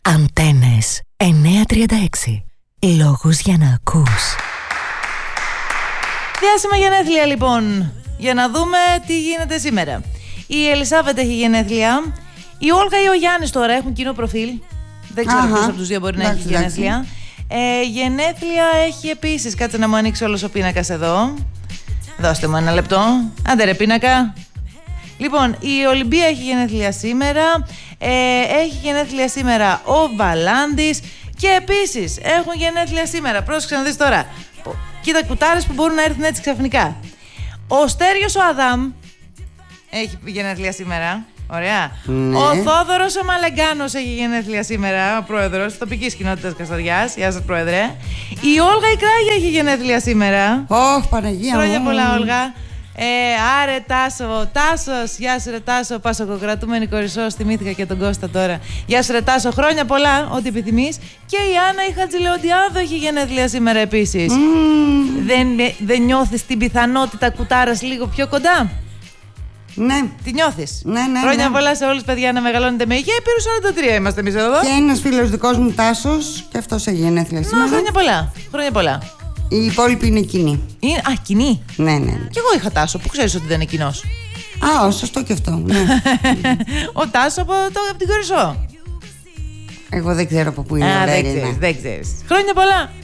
Αντένες 936. Λόγος για να ακούς. Διάσημα γενέθλια λοιπόν. Για να δούμε τι γίνεται σήμερα. Η Ελισάβετ έχει γενέθλια. Η Όλγα ή ο Γιάννης τώρα έχουν κοινό προφίλ. Δεν ξέρω ποιος από τους δύο μπορεί να έχει γενέθλια. Γενέθλια έχει επίσης. Κάτσε να μου ανοίξει όλος ο πίνακας εδώ. Δώστε μου ένα λεπτό. Άντε ρε πίνακα. Λοιπόν, η Ολυμπία έχει γενέθλια σήμερα. Έχει γενέθλια σήμερα ο Βαλάντης. Και επίσης έχουν γενέθλια σήμερα. Πρόσεξε να δεις τώρα. Κοίτα κουτάρες που μπορούν να έρθουν έτσι ξαφνικά. Ο Στέριος ο Αδάμ έχει γενέθλια σήμερα. Ωραία. Ναι. Ο Θόδωρος ο Μαλεγκάνος έχει γενέθλια σήμερα. Ο πρόεδρος της τοπικής κοινότητας Καστοριάς. Γεια σας, πρόεδρε. Η Όλγα η Κράγια έχει γενέθλια σήμερα. Παναγία μου. Χρόνια πολλά, Όλγα. Άρε Τάσος, γεια σου ρε Τάσο, Πασοκοκρατούμενη Κορισσός, θυμήθηκα και τον Κώστα τώρα. Γεια σου ρε Τάσο, χρόνια πολλά, ό,τι επιθυμείς. Και η Άννα η Χατζηλεοντιάδο έχει γενέθλια σήμερα επίσης. Δεν νιώθεις την πιθανότητα κουτάρας λίγο πιο κοντά? Ναι. Τι νιώθεις? Ναι. Χρόνια πολλά σε όλους, παιδιά, να μεγαλώνετε με υγεία. Περίπου 43 είμαστε εμείς εδώ. Και ένας φίλος δικός μου, Τάσος, και αυτός έχει γενέθλια σήμερα. Χρόνια πολλά. Οι υπόλοιποι είναι κοινοί. Κοινοί. Ναι. Κι εγώ είχα Τάσο, που ξέρεις ότι δεν είναι κοινός. Σωστό και αυτό. Ναι. Ο Τάσο από την Κορισσό. Εγώ δεν ξέρω από πού είναι. Δεν ξέρεις. Χρόνια πολλά.